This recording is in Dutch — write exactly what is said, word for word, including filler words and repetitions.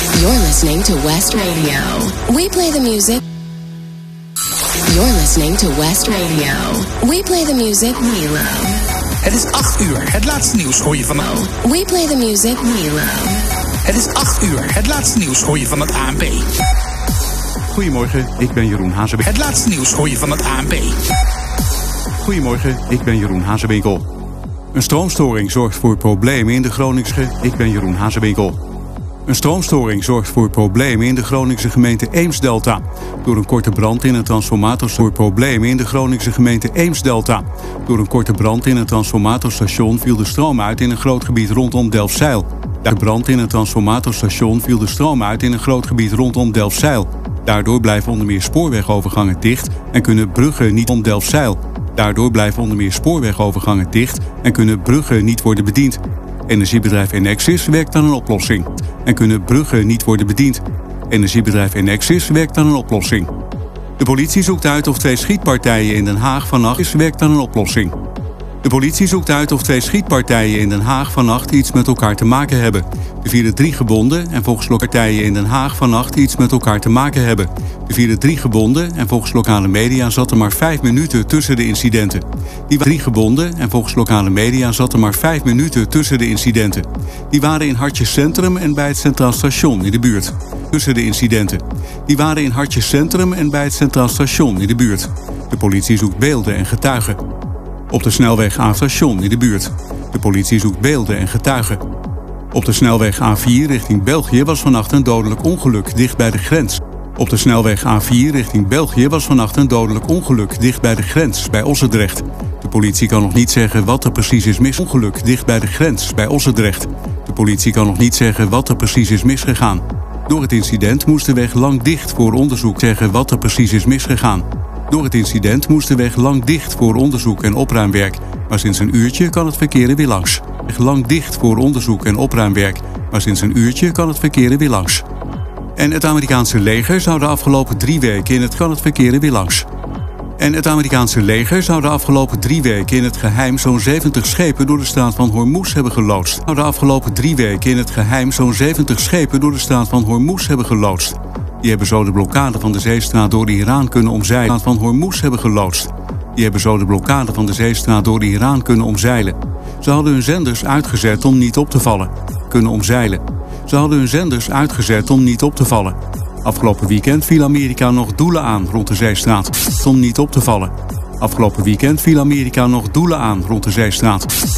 You're listening to West Radio. We play the music. You're listening to West Radio. We play the music we love. Het is acht uur. Het laatste nieuws hoor je van... We play the music we love. Het is acht uur. Het laatste nieuws hoor je van het A N P. Goedemorgen, ik ben Jeroen Hazewinkel. Het laatste nieuws hoor je van het A N P. Goedemorgen, ik ben Jeroen Hazewinkel. Een stroomstoring zorgt voor problemen in de Groningse... Ik ben Jeroen Hazewinkel. Een stroomstoring zorgt voor problemen in de Groningse gemeente Eemsdelta. Door een korte brand in een transformator voor problemen in de Groningse gemeente Eemsdelta. Door een korte brand in een transformatorstation viel de stroom uit in een groot gebied rondom Delfzijl. De brand in een transformatorstation viel de stroom uit in een groot gebied rondom Delfzijl. Daardoor blijven onder meer spoorwegovergangen dicht en kunnen bruggen niet om Delfzijl. Daardoor blijven onder meer spoorwegovergangen dicht en kunnen bruggen niet worden bediend. Energiebedrijf Enexis werkt aan een oplossing en kunnen bruggen niet worden bediend. Energiebedrijf Enexis werkt aan een oplossing. De politie zoekt uit of twee schietpartijen in Den Haag vannacht werkt aan een oplossing. De politie zoekt uit of twee schietpartijen in Den Haag vannacht iets met elkaar te maken hebben. Er vielen drie gewonden en volgens partijen in Den Haag vannacht iets met elkaar te maken hebben. Er vielen drie gewonden en volgens lokale media zat er maar vijf minuten tussen de incidenten. Die waren drie gewonden en volgens lokale media zat er maar vijf minuten tussen de incidenten. Die waren in Hartje Centrum en bij het Centraal Station in de buurt. Tussen de incidenten. Die waren in Hartje Centrum en bij het Centraal Station in de buurt. De politie zoekt beelden en getuigen. Op de snelweg A station in de buurt. De politie zoekt beelden en getuigen. Op de snelweg A vier richting België was vannacht een dodelijk ongeluk dicht bij de grens. Op de snelweg A vier richting België was vannacht een dodelijk ongeluk dicht bij de grens bij Ossendrecht. De politie kan nog niet zeggen wat er precies is mis. Ongeluk dicht bij de grens bij Ossendrecht. De politie kan nog niet zeggen wat er precies is misgegaan. Door het incident moest de weg lang dicht voor onderzoek zeggen wat er precies is misgegaan. Door het incident moest de weg lang dicht voor onderzoek en opruimwerk, maar sinds een uurtje kan het verkeer er weer langs. Weg lang dicht voor onderzoek en opruimwerk, maar sinds een uurtje kan het verkeer er weer langs. En het Amerikaanse leger zou de afgelopen drie weken in het kan het verkeer er weer langs. En het Amerikaanse leger zou de afgelopen drie weken in het geheim zo'n zeventig schepen door de straat van Hormuz hebben geloodst. Zou de afgelopen drie weken in het geheim zo'n zeventig schepen door de straat van Hormuz hebben geloodst. Die hebben zo de blokkade van de zeestraat door de Iran kunnen omzeilen. Van Hormuz hebben geloodst. Die hebben zo de blokkade van de zeestraat door de Iran kunnen omzeilen. Ze hadden hun zenders uitgezet om niet op te vallen. Kunnen omzeilen. Ze hadden hun zenders uitgezet om niet op te vallen. Afgelopen weekend viel Amerika nog doelen aan rond de zeestraat. Om niet op te vallen. Afgelopen weekend viel Amerika nog doelen aan rond de zeestraat.